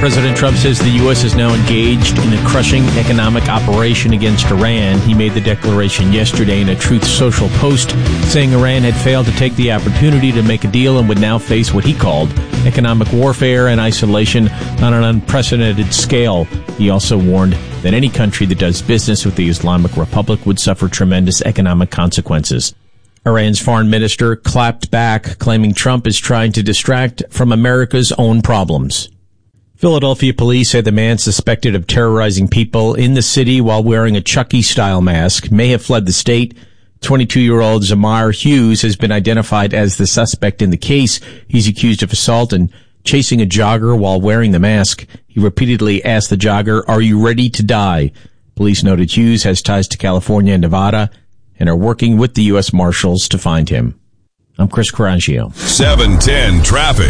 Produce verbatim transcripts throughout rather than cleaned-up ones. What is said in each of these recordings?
President Trump says the U S is now engaged in a crushing economic operation against Iran. He made the declaration yesterday in a Truth Social post, saying Iran had failed to take the opportunity to make a deal and would now face what he called economic warfare and isolation on an unprecedented scale. He also warned that any country that does business with the Islamic Republic would suffer tremendous economic consequences. Iran's foreign minister clapped back, claiming Trump is trying to distract from America's own problems. Philadelphia police say the man suspected of terrorizing people in the city while wearing a Chucky-style mask may have fled the state. twenty-two-year-old Zamar Hughes has been identified as the suspect in the case. He's accused of assault and chasing a jogger while wearing the mask. He repeatedly asked the jogger, "Are you ready to die?" Police noted Hughes has ties to California and Nevada and are working with the U S Marshals to find him. I'm Chris Carangio. seven ten traffic.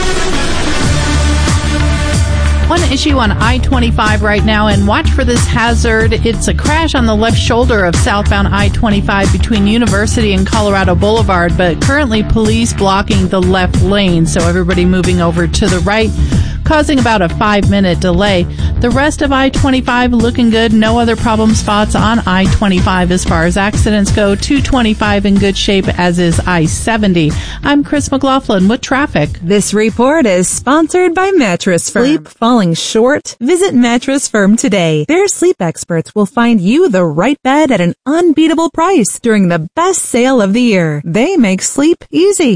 One issue on I twenty-five right now, and watch for this hazard. It's a crash on the left shoulder of southbound I twenty-five between University and Colorado Boulevard, but currently police blocking the left lane, so everybody moving over to the right, causing about a five-minute delay. The rest of I twenty-five looking good. No other problem spots on I twenty-five as far as accidents go. two twenty-five in good shape, as is I seventy. I'm Chris McLaughlin with traffic. This report is sponsored by Mattress Firm. Sleep falling short? Visit Mattress Firm today. Their sleep experts will find you the right bed at an unbeatable price during the best sale of the year. They make sleep easy.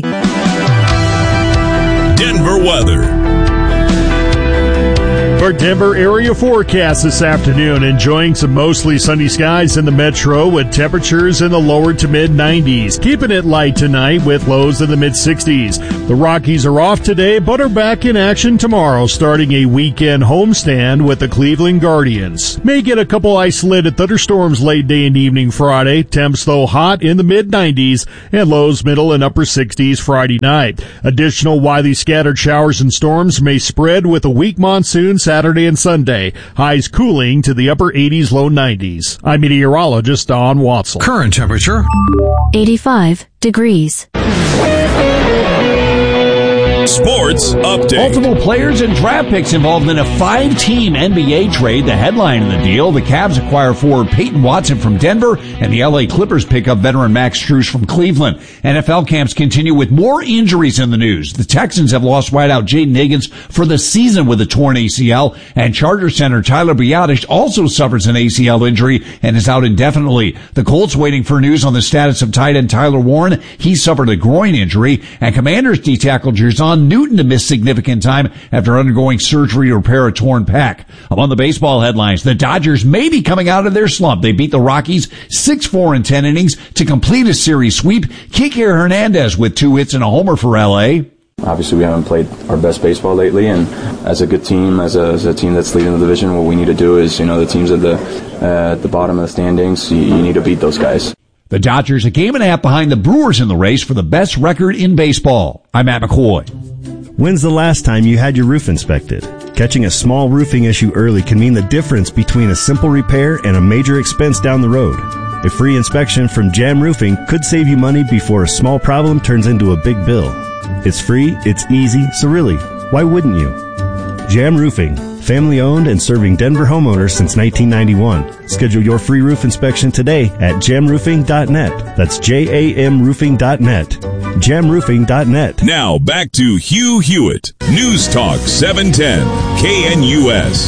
Denver weather. Our Denver area forecast this afternoon, enjoying some mostly sunny skies in the metro with temperatures in the lower to mid nineties. Keeping it light tonight with lows in the mid sixties. The Rockies are off today but are back in action tomorrow, starting a weekend homestand with the Cleveland Guardians. May get a couple isolated thunderstorms late day and evening Friday. Temps though hot in the mid nineties and lows middle and upper sixties Friday night. Additional widely scattered showers and storms may spread with a weak monsoon Saturday and Sunday. Highs cooling to the upper eighties, low nineties. I'm meteorologist Don Watson. Current temperature eighty-five degrees. Sports update. Multiple players and draft picks involved in a five-team N B A trade. The headline in the deal, the Cavs acquire forward Peyton Watson from Denver, and the L A Clippers pick up veteran Max Strus from Cleveland. N F L camps continue with more injuries in the news. The Texans have lost wideout Jaden Higgins for the season with a torn A C L, and Charger center Tyler Biadasz also suffers an A C L injury and is out indefinitely. The Colts waiting for news on the status of tight end Tyler Warren. He suffered a groin injury, and Commanders D-tackle Jer'Zhan Newton to miss significant time after undergoing surgery to repair a torn pec. Among the baseball headlines, the Dodgers may be coming out of their slump. They beat the Rockies six four in ten innings to complete a series sweep. Kike Hernandez with two hits and a homer for L A. Obviously, we haven't played our best baseball lately, and as a good team, as a, as a team that's leading the division, what we need to do is, you know, the teams at the, uh, at the bottom of the standings, you, you need to beat those guys. The Dodgers a game and a half behind the Brewers in the race for the best record in baseball. I'm Matt McCoy. When's the last time you had your roof inspected? Catching a small roofing issue early can mean the difference between a simple repair and a major expense down the road. A free inspection from Jam Roofing could save you money before a small problem turns into a big bill. It's free, it's easy, so really, why wouldn't you? Jam Roofing, family owned and serving Denver homeowners since nineteen ninety-one. Schedule your free roof inspection today at jam roofing dot net. That's J A M roofing dot net. jam roofing dot net. Now back to Hugh Hewitt. News Talk seven ten K N U S.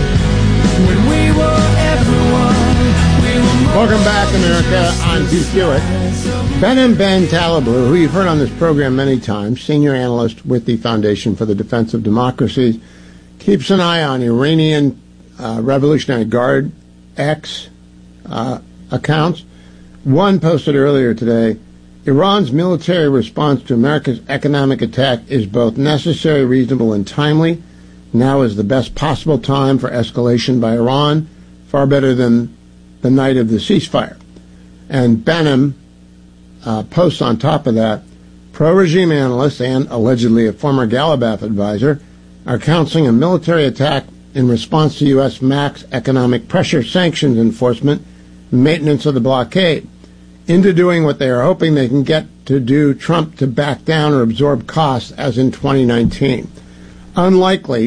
When we were everyone, we were Welcome back, America. I'm Hugh Hewitt. Behnam Ben Taleblu, who you've heard on this program many times, senior analyst with the Foundation for the Defense of Democracy, keeps an eye on Iranian uh, Revolutionary Guard X uh, accounts. One posted earlier today, Iran's military response to America's economic attack is both necessary, reasonable, and timely. Now is the best possible time for escalation by Iran, far better than the night of the ceasefire. And Behnam uh, posts on top of that, pro-regime analysts and allegedly a former Gallup advisor are counseling a military attack in response to U S max economic pressure, sanctions enforcement, maintenance of the blockade, into doing what they are hoping they can get to do Trump to back down or absorb costs as in twenty nineteen. Unlikely,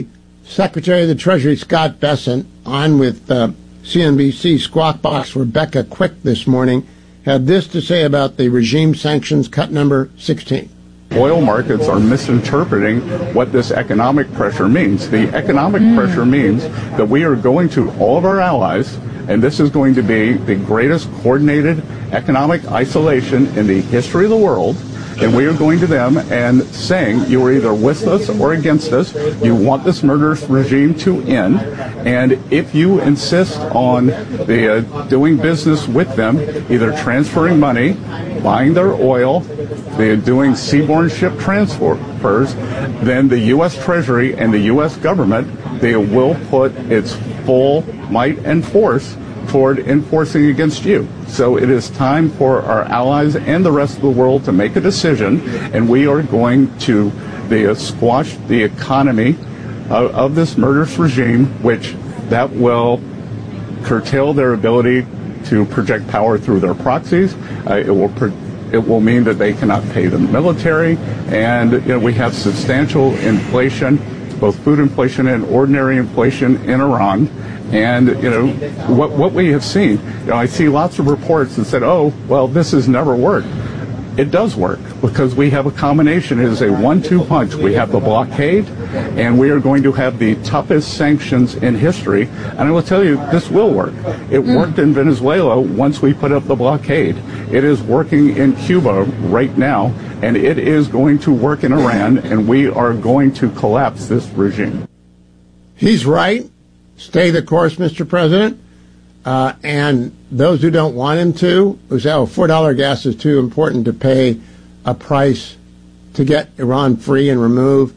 Secretary of the Treasury Scott Bessent, on with uh, C N B C Squawk Box Rebecca Quick this morning, had this to say about the regime sanctions cut number sixteen. Oil markets are misinterpreting what this economic pressure means. The economic mm. pressure means that we are going to all of our allies, and this is going to be the greatest coordinated economic isolation in the history of the world. And we are going to them and saying, you are either with us or against us. You want this murderous regime to end. And if you insist on the, uh, doing business with them, either transferring money, buying their oil, they're doing seaborne ship transfers, then the U S Treasury and the U S government, they will put its full might and force toward enforcing against you. So it is time for our allies and the rest of the world to make a decision, and we are going to the, uh, squash the economy of, of this murderous regime, which that will curtail their ability to project power through their proxies. Uh, it will pro- it will mean that they cannot pay the military, and you know, we have substantial inflation, both food inflation and ordinary inflation in Iran. And, you know, what what we have seen, you know, I see lots of reports that said, oh, well, this has never worked. It does work because we have a combination. It is a one two punch. We have the blockade, and we are going to have the toughest sanctions in history. And I will tell you, this will work. It mm. worked in Venezuela once we put up the blockade. It is working in Cuba right now, and it is going to work in Iran, and we are going to collapse this regime. He's right. Stay the course, Mister President. Uh, and those who don't want him to, who say, oh, four dollar gas is too important to pay a price to get Iran free and remove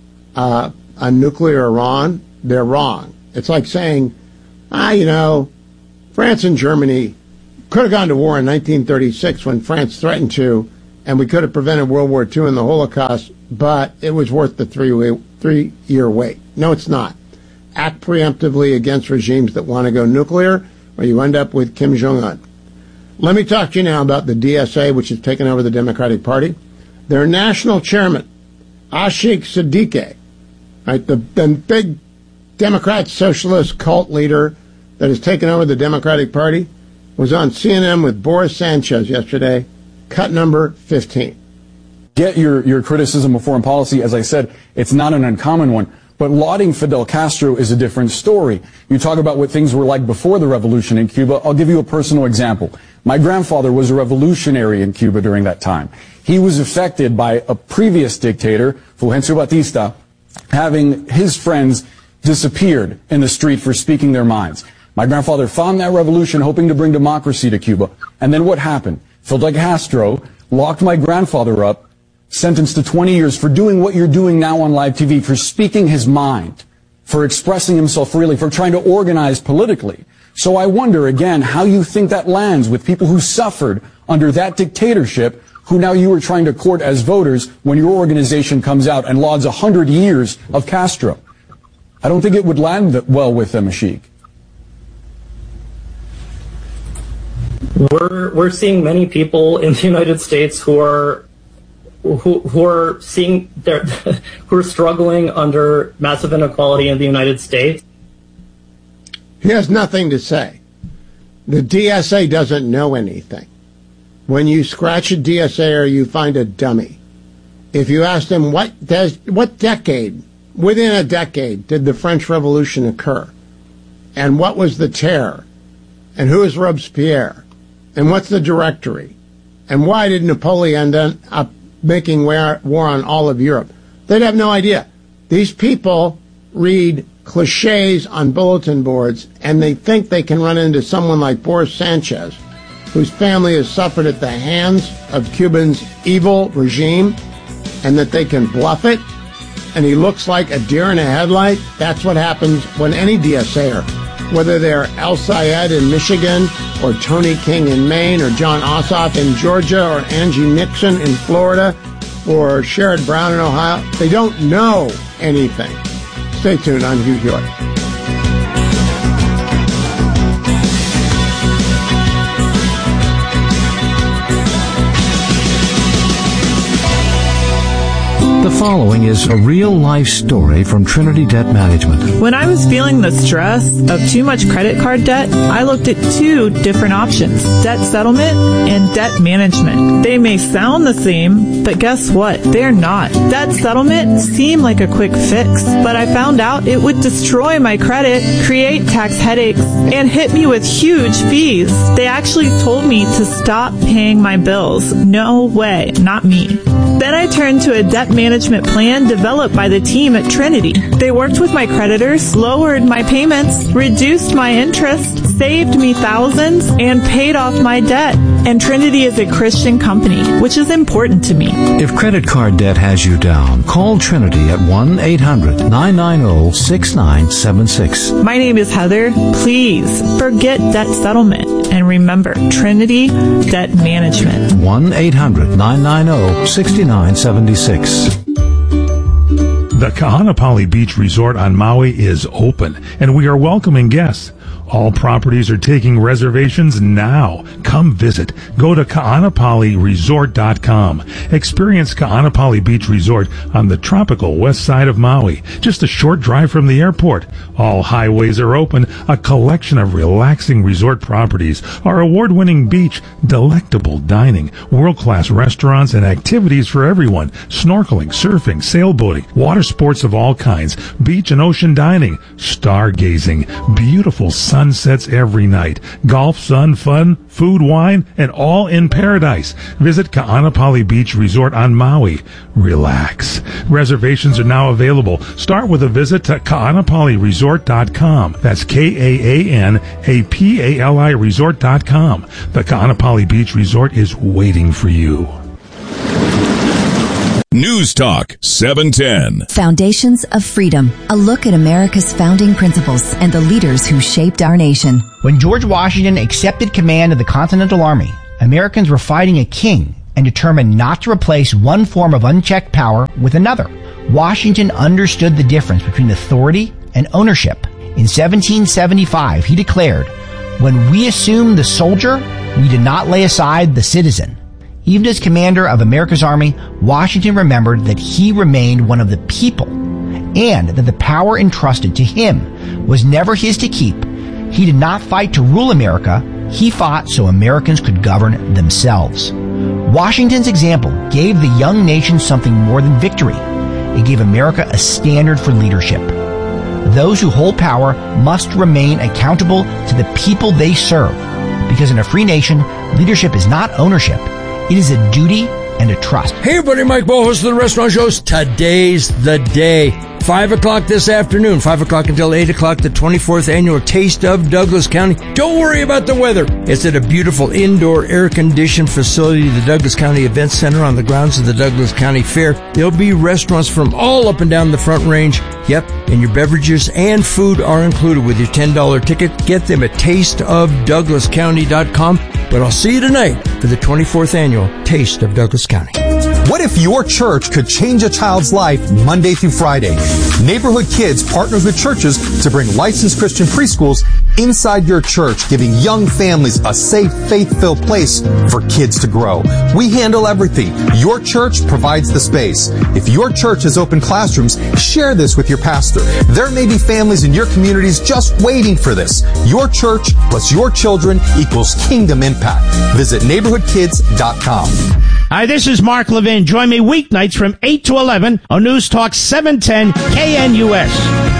uh, a nuclear Iran, they're wrong. It's like saying, ah, you know, France and Germany could have gone to war in nineteen thirty-six when France threatened to, and we could have prevented World War Two and the Holocaust, but it was worth the three three-year wait. No, it's not. Act preemptively against regimes that want to go nuclear, or you end up with Kim Jong-un. Let me talk to you now about the D S A, which has taken over the Democratic Party. Their national chairman, Ashik Siddiqui, right, the, the big Democrat socialist cult leader that has taken over the Democratic Party, was on C N N with Boris Sanchez yesterday, cut number fifteen. Get your, your criticism of foreign policy. As I said, it's not an uncommon one. But lauding Fidel Castro is a different story. You talk about what things were like before the revolution in Cuba. I'll give you a personal example. My grandfather was a revolutionary in Cuba during that time. He was affected by a previous dictator, Fulgencio Batista, having his friends disappeared in the street for speaking their minds. My grandfather found that revolution, hoping to bring democracy to Cuba. And then what happened? Fidel Castro locked my grandfather up, sentenced to twenty years for doing what you're doing now on live T V, for speaking his mind, for expressing himself freely, for trying to organize politically. So I wonder, again, how you think that lands with people who suffered under that dictatorship, who now you are trying to court as voters when your organization comes out and lauds a hundred years of Castro. I don't think it would land well with them, Ashik. We're, we're seeing many people in the United States who are Who, who are seeing their, who are struggling under massive inequality in the United States. He has nothing to say. The D S A doesn't know anything. When you scratch a D S A or you find a dummy, if you ask them what does, what decade, within a decade, did the French Revolution occur, and what was the terror, and who is Robespierre, and what's the Directory, and why did Napoleon end up making war on all of Europe, they'd have no idea. These people read cliches on bulletin boards, and they think they can run into someone like Boris Sanchez, whose family has suffered at the hands of Cuba's evil regime, and that they can bluff it, and he looks like a deer in a headlight. That's what happens when any D S A er, whether they're El Sayed in Michigan, or Tony King in Maine, or John Ossoff in Georgia, or Angie Nixon in Florida, or Sherrod Brown in Ohio, they don't know anything. Stay tuned. I'm Hugh Hewitt. The following is a real-life story from Trinity Debt Management. When I was feeling the stress of too much credit card debt, I looked at two different options, debt settlement and debt management. They may sound the same, but guess what? They're not. Debt settlement seemed like a quick fix, but I found out it would destroy my credit, create tax headaches, and hit me with huge fees. They actually told me to stop paying my bills. No way, not me. Then I turned to a debt management plan developed by the team at Trinity. They worked with my creditors, lowered my payments, reduced my interest, saved me thousands, and paid off my debt. And Trinity is a Christian company, which is important to me. If credit card debt has you down, call Trinity at one eight hundred nine nine zero six nine seven six. My name is Heather. Please forget debt settlement and remember Trinity Debt Management. one eight hundred nine nine zero six nine seven six. The Kahanapali Beach Resort on Maui is open, and we are welcoming guests. All properties are taking reservations now. Come visit. Go to kaanapali resort dot com. Experience Kaanapali Beach Resort on the tropical west side of Maui, just a short drive from the airport. All highways are open, a collection of relaxing resort properties, our award-winning beach, delectable dining, world-class restaurants, and activities for everyone. Snorkeling, surfing, sailboating, water sports of all kinds, beach and ocean dining, stargazing, beautiful sunsets every night, golf, sun, fun, food, wine, and all in paradise. Visit Kaanapali Beach Resort on Maui. Relax. Reservations are now available. Start with a visit to kaanapali resort dot com. That's K A A N A P A L I resort dot com. The Kaanapali Beach Resort is waiting for you. News Talk seven ten. Foundations of Freedom. A look at America's founding principles and the leaders who shaped our nation. When George Washington accepted command of the Continental Army, Americans were fighting a king and determined not to replace one form of unchecked power with another. Washington understood the difference between authority and ownership. In seventeen seventy-five, he declared, "When we assumed the soldier, we did not lay aside the citizen." Even as commander of America's Army, Washington remembered that he remained one of the people and that the power entrusted to him was never his to keep. He did not fight to rule America. He fought so Americans could govern themselves. Washington's example gave the young nation something more than victory. It gave America a standard for leadership. Those who hold power must remain accountable to the people they serve, because in a free nation, leadership is not ownership. It is a duty and a trust. Hey everybody, Mike Bowe, host of the Restaurant Shows. Today's the day. Five o'clock this afternoon, five o'clock until eight o'clock, the twenty-fourth annual Taste of Douglas County. Don't worry about the weather. It's at a beautiful indoor air-conditioned facility, the Douglas County Event Center on the grounds of the Douglas County Fair. There'll be restaurants from all up and down the Front Range. Yep, and your beverages and food are included with your ten dollars ticket. Get them at taste of douglas county dot com. But I'll see you tonight for the twenty-fourth annual Taste of Douglas County. What if your church could change a child's life Monday through Friday? Neighborhood Kids partners with churches to bring licensed Christian preschools inside your church, giving young families a safe, faith-filled place for kids to grow. We handle everything. Your church provides the space. If your church has open classrooms, share this with your pastor. There may be families in your communities just waiting for this. Your church plus your children equals kingdom impact. Visit neighborhood kids dot com. Hi, this is Mark Levin. Join me weeknights from eight to eleven on News Talk seven ten K N U S.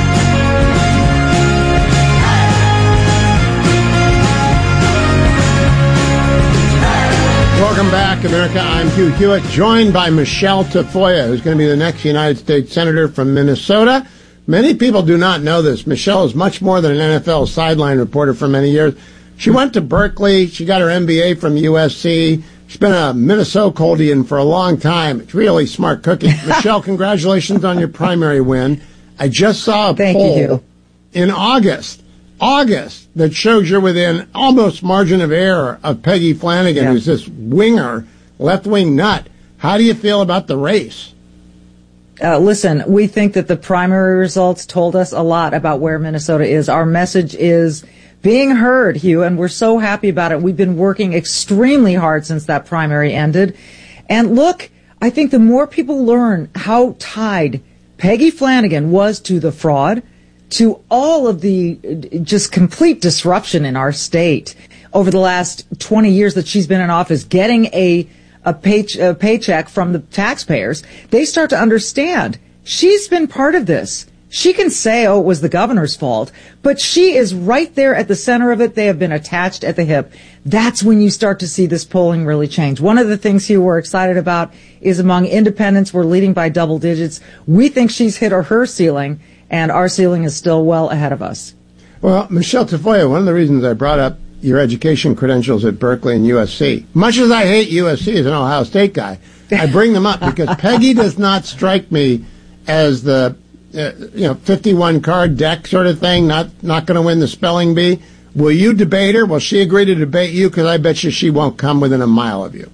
Welcome back, America. I'm Hugh Hewitt, joined by Michelle Tafoya, who's going to be the next United States Senator from Minnesota. Many people do not know this. Michelle is much more than an N F L sideline reporter for many years. She went to Berkeley. She got her M B A from U S C. She's been a Minnesotian for a long time. It's really smart cookie. Michelle, congratulations on your primary win. I just saw a Thank poll you. in August, August, that shows you're within almost margin of error of Peggy Flanagan, Yeah. who's this winger, left-wing nut. How do you feel about the race? Uh, listen, we think that the primary results told us a lot about where Minnesota is. Our message is being heard, Hugh, and we're so happy about it. We've been working extremely hard since that primary ended. And look, I think the more people learn how tied Peggy Flanagan was to the fraud, to all of the just complete disruption in our state over the last twenty years that she's been in office, getting a, a, pay, a paycheck from the taxpayers, they start to understand she's been part of this. She can say, oh, it was the governor's fault, but she is right there at the center of it. They have been attached at the hip. That's when you start to see this polling really change. One of the things here we're excited about is among independents, we're leading by double digits. We think she's hit her ceiling, and our ceiling is still well ahead of us. Well, Michelle Tafoya, one of the reasons I brought up your education credentials at Berkeley and U S C, much as I hate U S C as an Ohio State guy, I bring them up because Peggy does not strike me as the Uh, you know, fifty-one card deck sort of thing, not not going to win the spelling bee. Will you debate her? Will she agree to debate you? Because I bet you she won't come within a mile of you.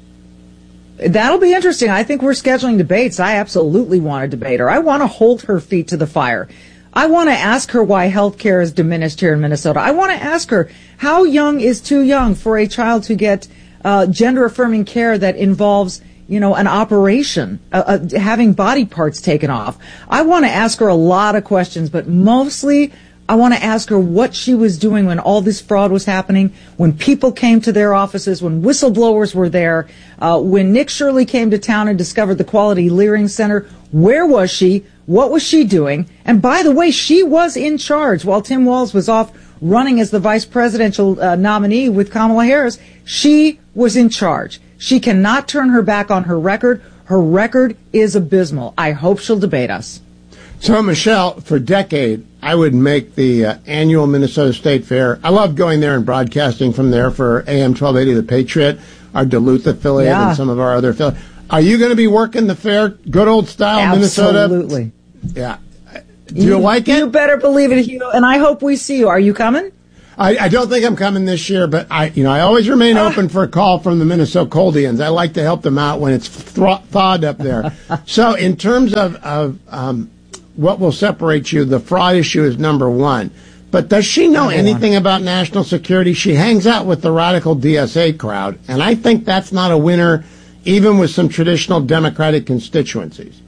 That'll be interesting. I think we're scheduling debates. I absolutely want to debate her. I want to hold her feet to the fire. I want to ask her why health care is diminished here in Minnesota. I want to ask her how young is too young for a child to get uh, gender-affirming care that involves, you know, an operation, uh, uh, having body parts taken off. I want to ask her a lot of questions, but mostly I want to ask her what she was doing when all this fraud was happening, when people came to their offices, when whistleblowers were there, uh, when Nick Shirley came to town and discovered the Quality Leering Center. Where was she? What was she doing? And by the way, she was in charge while Tim Walz was off running as the vice presidential uh, nominee with Kamala Harris. She was in charge. She cannot turn her back on her record. Her record is abysmal. I hope she'll debate us. So, Michelle, for a decade, I would make the uh, annual Minnesota State Fair. I love going there and broadcasting from there for A M twelve eighty The Patriot, our Duluth affiliate, Yeah. and some of our other affiliates. Are you going to be working the fair, good old style Minnesota? Absolutely. Yeah. Do you, like it? You better believe it, Hugh. And I hope we see you. Are you coming? I, I don't think I'm coming this year, but I, you know, I always remain open for a call from the Minnesota Coldians. I like to help them out when it's th- thawed up there. So, in terms of, of um, what will separate you, the fraud issue is number one. But does she know Number anything one. about national security? She hangs out with the radical D S A crowd, and I think that's not a winner, even with some traditional Democratic constituencies.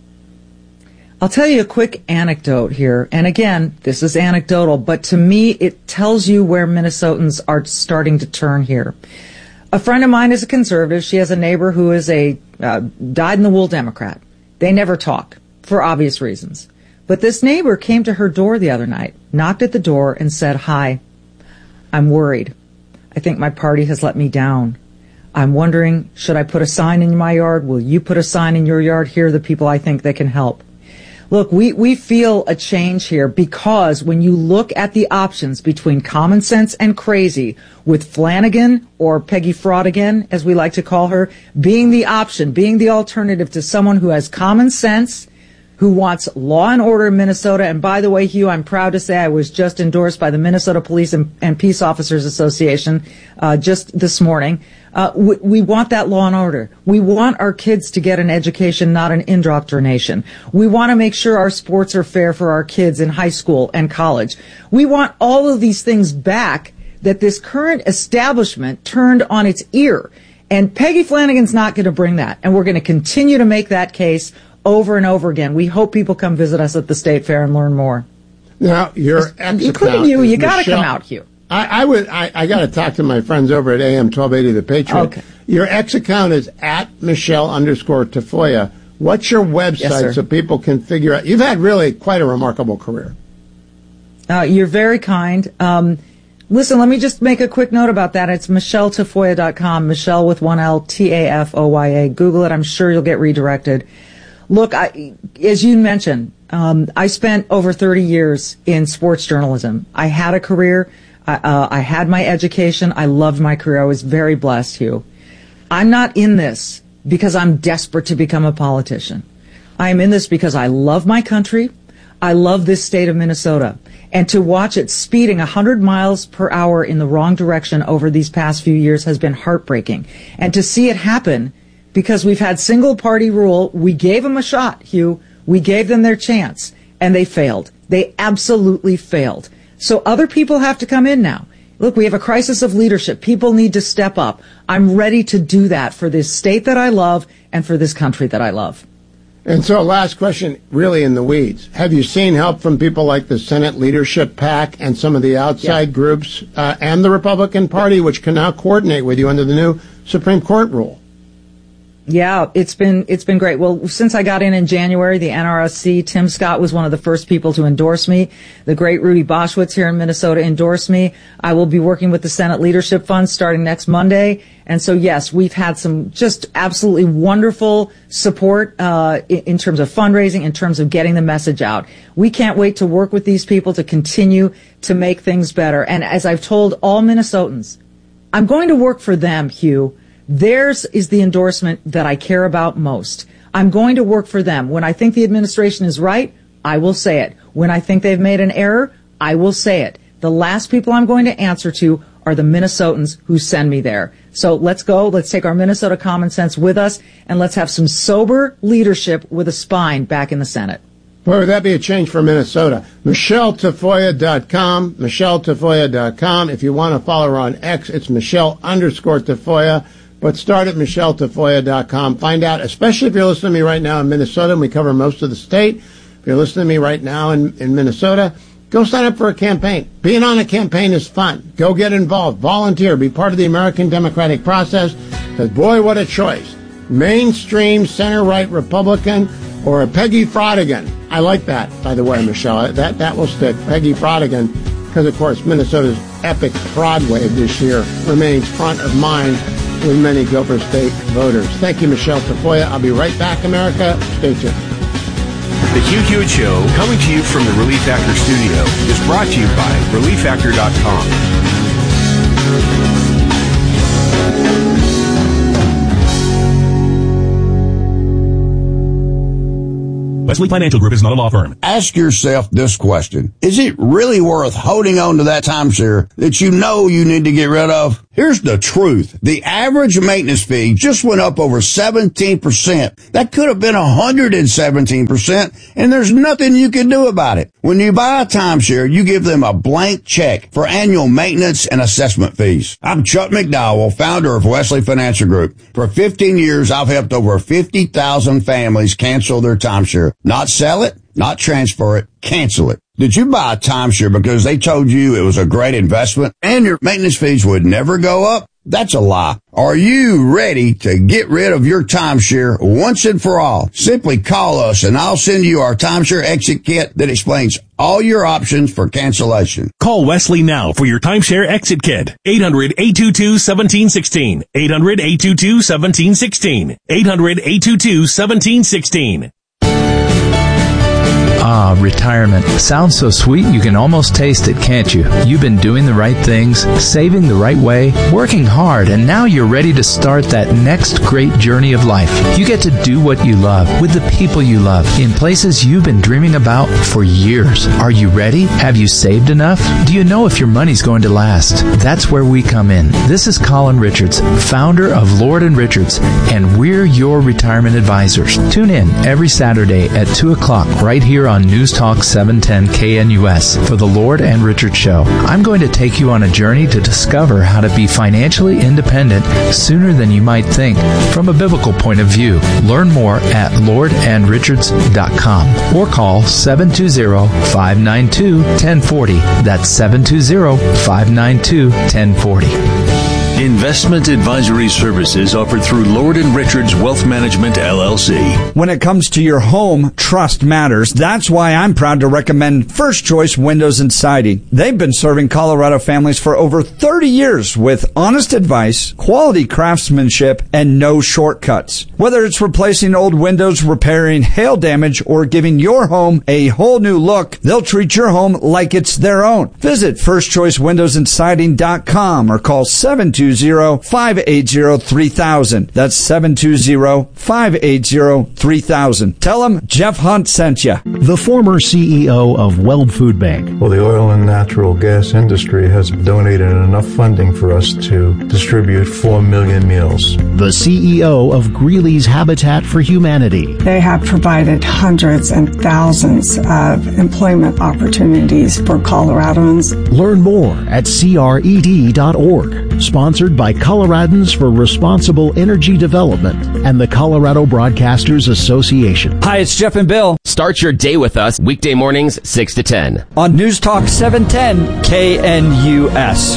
I'll tell you a quick anecdote here. And again, this is anecdotal, but to me, it tells you where Minnesotans are starting to turn here. A friend of mine is a conservative. She has a neighbor who is a uh, dyed-in-the-wool Democrat. They never talk, for obvious reasons. But this neighbor came to her door the other night, knocked at the door, and said, "Hi, I'm worried. I think my party has let me down. I'm wondering, should I put a sign in my yard? Will you put a sign in your yard? Here are the people I think that can help." Look, we, we feel a change here because when you look at the options between common sense and crazy, with Flanagan, or Peggy Fraudigan, as we like to call her, being the option, being the alternative to someone who has common sense, who wants law and order in Minnesota. And by the way, Hugh, I'm proud to say I was just endorsed by the Minnesota Police and, and Peace Officers Association uh, just this morning. Uh, we, we want that law and order. We want our kids to get an education, not an indoctrination. We want to make sure our sports are fair for our kids in high school and college. We want all of these things back that this current establishment turned on its ear. And Peggy Flanagan's not going to bring that. And we're going to continue to make that case over and over again. We hope people come visit us at the State Fair and learn more. Now, your ex including you, you got to come out, Hugh. I, I would. I, I got to talk to my friends over at A M twelve eighty The Patriot. Okay. Your ex account is at Michelle underscore Tafoya. What's your website Yes, so people can figure out? You've had really quite a remarkable career. Uh, you're very kind. Um, listen, let me just make a quick note about that. It's michelle tafoya dot com, Michelle with one L, T A F O Y A. Google it. I'm sure you'll get redirected. Look, I, as you mentioned, um, I spent over thirty years in sports journalism. I had a career. I, uh, I had my education. I loved my career. I was very blessed, Hugh. I'm not in this because I'm desperate to become a politician. I am in this because I love my country. I love this state of Minnesota. And to watch it speeding one hundred miles per hour in the wrong direction over these past few years has been heartbreaking. And to see it happen because we've had single party rule. We gave them a shot, Hugh. We gave them their chance, and they failed. They absolutely failed. So other people have to come in now. Look, we have a crisis of leadership. People need to step up. I'm ready to do that for this state that I love and for this country that I love. And so last question, really in the weeds. Have you seen help from people like the Senate Leadership PAC and some of the outside yeah. groups uh, and the Republican Party, which can now coordinate with you under the new Supreme Court rule? Yeah, it's been it's been great. Well, since I got in in January, the N R S C, Tim Scott was one of the first people to endorse me. The great Rudy Boschwitz here in Minnesota endorsed me. I will be working with the Senate Leadership Fund starting next Monday. And so, yes, we've had some just absolutely wonderful support uh in, in terms of fundraising, in terms of getting the message out. We can't wait to work with these people to continue to make things better. And as I've told all Minnesotans, I'm going to work for them, Hugh. Theirs is the endorsement that I care about most. I'm going to work for them. When I think the administration is right, I will say it. When I think they've made an error, I will say it. The last people I'm going to answer to are the Minnesotans who send me there. So let's go. Let's take our Minnesota common sense with us, and let's have some sober leadership with a spine back in the Senate. Boy, would that be a change for Minnesota. Michelle Tafoya dot com, Michelle Tafoya dot com. If you want to follow her on X, it's Michelle underscore Tafoya. But start at Michelle Tafoya dot com. Find out, especially if you're listening to me right now in Minnesota, and we cover most of the state. If you're listening to me right now in, in Minnesota, go sign up for a campaign. Being on a campaign is fun. Go get involved. Volunteer. Be part of the American democratic process. Because, boy, what a choice. Mainstream, center-right Republican or a Peggy Frodigan. I like that, by the way, Michelle. That, that will stick. Peggy Frodigan. Because, of course, Minnesota's epic fraud wave this year remains front of mind with many Gopher State voters. Thank you, Michelle Tafoya. I'll be right back, America. Stay tuned. The Hugh Hewitt Show, coming to you from the Relief Factor studio, is brought to you by relief factor dot com. Wesley Financial Group is not a law firm. Ask yourself this question. Is it really worth holding on to that timeshare that you know you need to get rid of? Here's the truth. The average maintenance fee just went up over seventeen percent. That could have been one hundred seventeen percent, and there's nothing you can do about it. When you buy a timeshare, you give them a blank check for annual maintenance and assessment fees. I'm Chuck McDowell, founder of Wesley Financial Group. For fifteen years, I've helped over fifty thousand families cancel their timeshare. Not sell it, not transfer it, cancel it. Did you buy a timeshare because they told you it was a great investment and your maintenance fees would never go up? That's a lie. Are you ready to get rid of your timeshare once and for all? Simply call us and I'll send you our timeshare exit kit that explains all your options for cancellation. Call Wesley now for your timeshare exit kit. eight hundred, eight two two, one seven one six. eight hundred, eight two two, one seven one six. eight hundred, eight two two, one seven one six. Ah, retirement. Sounds so sweet you can almost taste it, can't you? You've been doing the right things, saving the right way, working hard, and now you're ready to start that next great journey of life. You get to do what you love, with the people you love, in places you've been dreaming about for years. Are you ready? Have you saved enough? Do you know if your money's going to last? That's where we come in. This is Colin Richards, founder of Lord and Richards, and we're your retirement advisors. Tune in every Saturday at two o'clock right here on News Talk seven ten K N U S for the Lord and Richard Show. I'm going to take you on a journey to discover how to be financially independent sooner than you might think from a biblical point of view. Learn more at lord and richards dot com or call seven two zero, five nine two, one zero four zero. That's seven two zero, five nine two, one zero four zero. Investment advisory services offered through Lord and Richards Wealth Management, L L C. When it comes to your home, trust matters. That's why I'm proud to recommend First Choice Windows and Siding. They've been serving Colorado families for over thirty years with honest advice, quality craftsmanship, and no shortcuts. Whether it's replacing old windows, repairing hail damage, or giving your home a whole new look, they'll treat your home like it's their own. Visit first choice windows and siding dot com or call seven two two zero, five eight zero, three thousand. That's seven two zero, five eight zero, three thousand. Tell them Jeff Hunt sent you. The former C E O of Weld Food Bank. Well, the oil and natural gas industry has donated enough funding for us to distribute four million meals. The C E O of Greeley's Habitat for Humanity. They have provided hundreds and thousands of employment opportunities for Coloradans. Learn more at C R E D dot org. Sponsored by Coloradans for Responsible Energy Development and the Colorado Broadcasters Association. Hi, it's Jeff and Bill. Start your day with us weekday mornings six to ten on News Talk seven ten K N U S.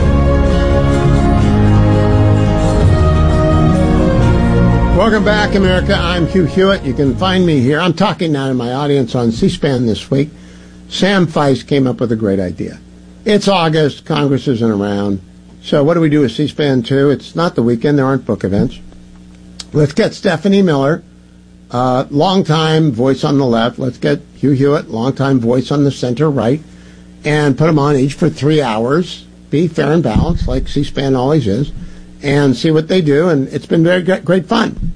Welcome back, America. I'm Hugh Hewitt. You can find me here. I'm talking now to my audience on C-SPAN this week. Sam Feist came up with a great idea. It's August. Congress isn't around. So what do we do with C-SPAN two? It's not the weekend. There aren't book events. Let's get Stephanie Miller, uh, longtime voice on the left. Let's get Hugh Hewitt, longtime voice on the center right, and put them on each for three hours. Be fair and balanced, like C-SPAN always is, and see what they do. And it's been very great, great fun.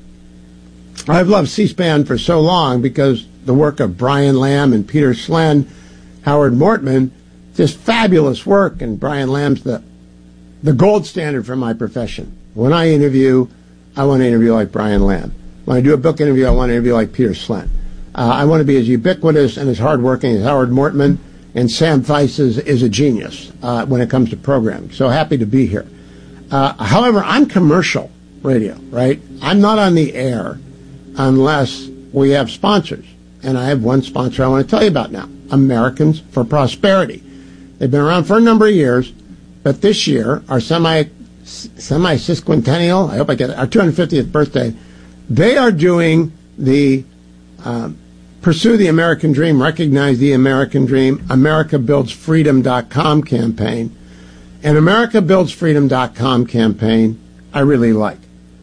I've loved C-SPAN for so long because the work of Brian Lamb and Peter Slen, Howard Mortman, just fabulous work. And Brian Lamb's the the gold standard for my profession. When I interview, I want to interview like Brian Lamb. When I do a book interview, I want to interview like Peter Slen. Uh, I want to be as ubiquitous and as hardworking as Howard Mortman, and Sam Feist is, is a genius uh, when it comes to programming. So happy to be here. Uh, however, I'm commercial radio, right? I'm not on the air unless we have sponsors. And I have one sponsor I want to tell you about now, Americans for Prosperity. They've been around for a number of years, but this year, our semi, semi-sesquicentennial, I hope I get it, our two hundred fiftieth birthday, they are doing the uh, Pursue the American Dream, Recognize the American Dream, America Builds Freedom dot com campaign. And America Builds Freedom dot com campaign, I really like.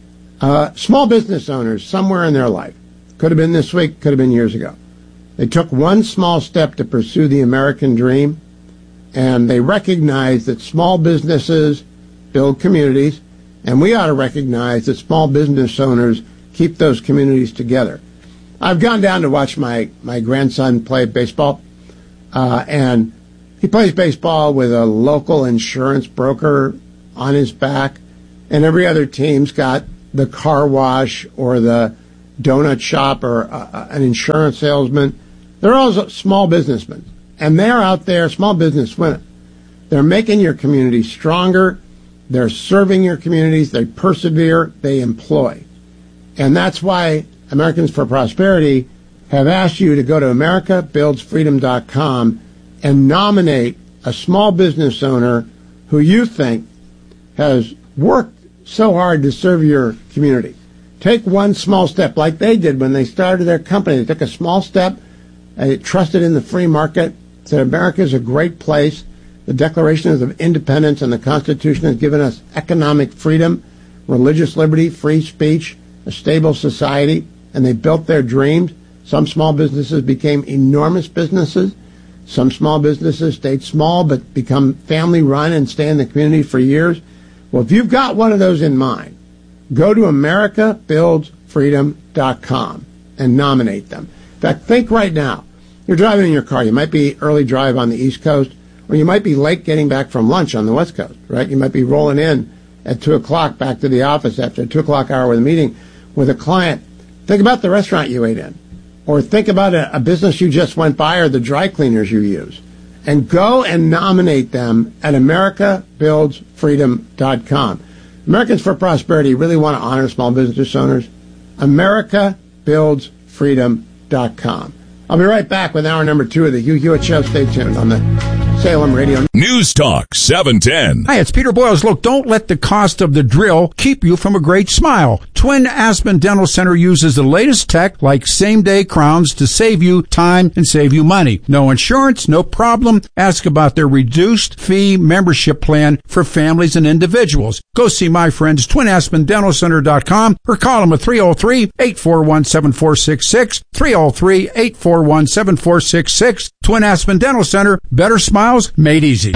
Uh, small business owners, somewhere in their life, could have been this week, could have been years ago. They took one small step to pursue the American dream, and they recognize that small businesses build communities, and we ought to recognize that small business owners keep those communities together. I've gone down to watch my, my grandson play baseball, uh, and he plays baseball with a local insurance broker on his back, and every other team's got the car wash or the donut shop or uh, an insurance salesman. They're all small businessmen, and they're out there, small business women. They're making your community stronger. They're serving your communities. They persevere. They employ. And that's why Americans for Prosperity have asked you to go to America Builds Freedom dot com and nominate a small business owner who you think has worked so hard to serve your community. Take one small step like they did when they started their company. They took a small step. They trusted in the free market, said America is a great place. The Declaration of Independence and the Constitution has given us economic freedom, religious liberty, free speech, a stable society, and they built their dreams. Some small businesses became enormous businesses. Some small businesses stayed small but become family-run and stay in the community for years. Well, if you've got one of those in mind, go to America Builds Freedom dot com and nominate them. In fact, think right now. You're driving in your car. You might be early drive on the East Coast, or you might be late getting back from lunch on the West Coast, right? You might be rolling in at two o'clock back to the office after a two o'clock hour with a meeting with a client. Think about the restaurant you ate in, or think about a, a business you just went by or the dry cleaners you use, and go and nominate them at America Builds Freedom dot com. Americans for Prosperity really want to honor small business owners. America Builds Freedom dot com. I'll be right back with hour number two of the Hugh Hewitt Show. Stay tuned on the Salem Radio. News Talk seven ten. Hi, it's Peter Boyles. Look, don't let the cost of the drill keep you from a great smile. Twin Aspen Dental Center uses the latest tech like same-day crowns to save you time and save you money. No insurance, no problem. Ask about their reduced fee membership plan for families and individuals. Go see my friends, twin aspen dental center dot com, or call them at three oh three, eight four one, seven four six six, three oh three, eight four one, seven four six six. Twin Aspen Dental Center, better smiles made easy.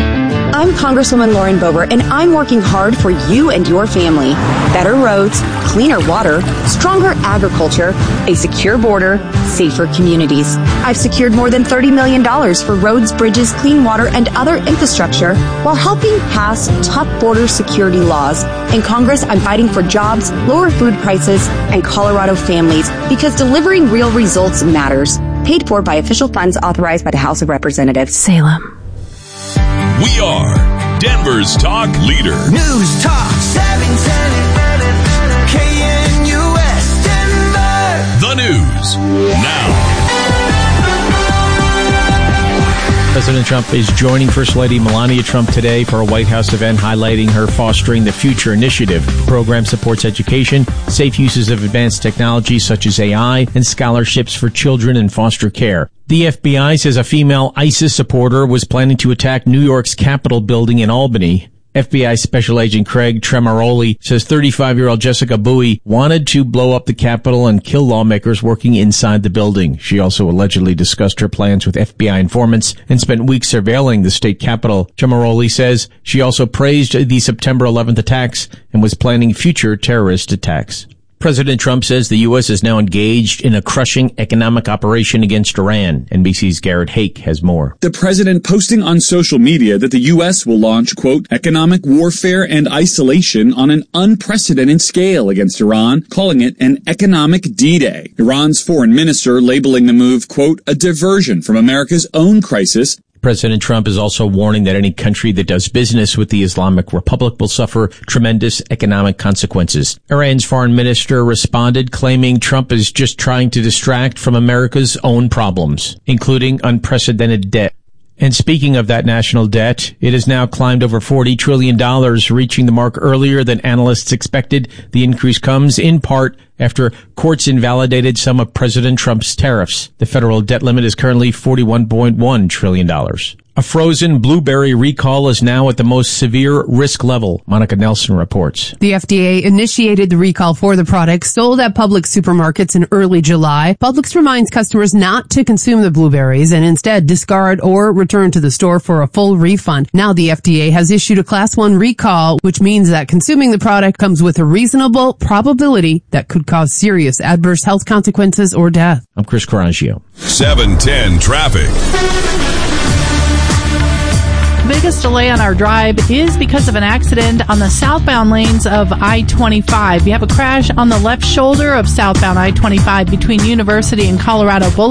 I'm Congresswoman Lauren Boebert, and I'm working hard for you and your family. Better roads, cleaner water, stronger agriculture, a secure border, safer communities. I've secured more than thirty million dollars for roads, bridges, clean water, and other infrastructure while helping pass tough border security laws. In Congress, I'm fighting for jobs, lower food prices, and Colorado families because delivering real results matters. Paid for by official funds authorized by the House of Representatives. Salem. We are Denver's talk leader. News Talk seven ten K N U S Denver. The news now. President Trump is joining First Lady Melania Trump today for a White House event highlighting her Fostering the Future initiative. The program supports education, safe uses of advanced technology such as A I, and scholarships for children in foster care. The F B I says a female ISIS supporter was planning to attack New York's Capitol building in Albany. F B I Special Agent Craig Tremaroli says thirty-five-year-old Jessica Bowie wanted to blow up the Capitol and kill lawmakers working inside the building. She also allegedly discussed her plans with F B I informants and spent weeks surveilling the state capitol. Tremaroli says she also praised the September eleventh attacks and was planning future terrorist attacks. President Trump says the U S is now engaged in a crushing economic operation against Iran. N B C's Garrett Hake has more. The president posting on social media that the U S will launch, quote, economic warfare and isolation on an unprecedented scale against Iran, calling it an economic D-Day. Iran's foreign minister labeling the move, quote, a diversion from America's own crisis. President Trump is also warning that any country that does business with the Islamic Republic will suffer tremendous economic consequences. Iran's foreign minister responded, claiming Trump is just trying to distract from America's own problems, including unprecedented debt. And speaking of that national debt, it has now climbed over forty trillion dollars, reaching the mark earlier than analysts expected. The increase comes in part after courts invalidated some of President Trump's tariffs. The federal debt limit is currently forty-one point one trillion dollars. A frozen blueberry recall is now at the most severe risk level, Monica Nelson reports. The F D A initiated the recall for the product sold at Publix supermarkets in early July. Publix reminds customers not to consume the blueberries and instead discard or return to the store for a full refund. Now the F D A has issued a class one recall, which means that consuming the product comes with a reasonable probability that could cause serious adverse health consequences or death. I'm Chris Carangio. seven ten traffic. The biggest delay on our drive is because of an accident on the southbound lanes of I twenty-five. We have a crash on the left shoulder of southbound I twenty-five between University and Colorado Boulevard.